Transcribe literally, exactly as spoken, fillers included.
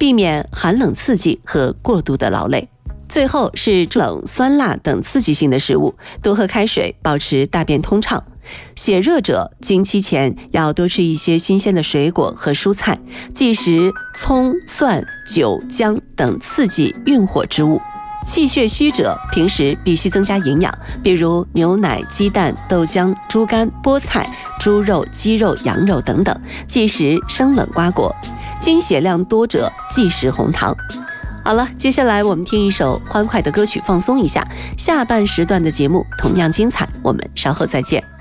避免寒冷刺激和过度的劳累。最后是冷、酸辣等刺激性的食物，多喝开水，保持大便通畅。血热者经期前要多吃一些新鲜的水果和蔬菜，忌食葱、蒜、酒、姜等刺激运火之物。气血虚者平时必须增加营养，比如牛奶、鸡蛋、豆浆、猪肝、菠菜、猪肉、鸡肉、羊肉等等，忌食生冷瓜果。经血量多者忌食红糖。好了，接下来我们听一首欢快的歌曲放松一下，下半时段的节目同样精彩，我们稍后再见。